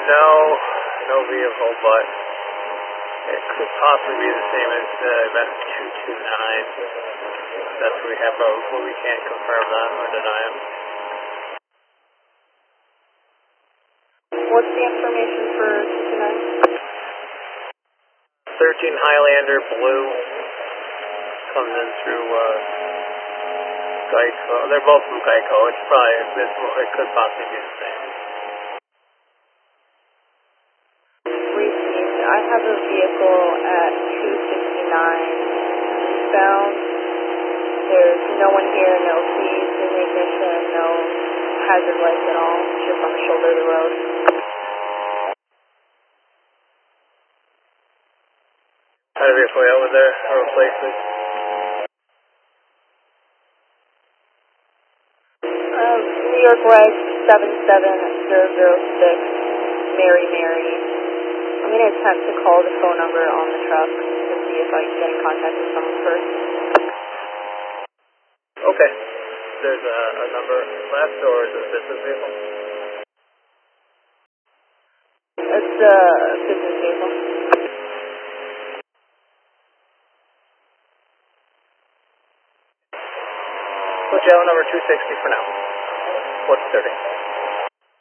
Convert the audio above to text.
No, no vehicle, but it could possibly be the same as event 229. That's what we have, but we can't confirm that or deny it. What's the information for 229? 13 Highlander Blue comes in through Geico. They're both from Geico. It could possibly be the same. Received. I have a vehicle at 269 eastbound. There's no one here, no keys in the ignition, no hazard lights at all. Just on the shoulder of the road. Had a vehicle over there, or replace it. New York Reg 77006, Mary. I'm going to attempt to call the phone number on the truck to see if I can get in contact with someone first. Okay. There's a number left, or is it a business vehicle? It's a business vehicle. Put jail number 260 for now. What's 30?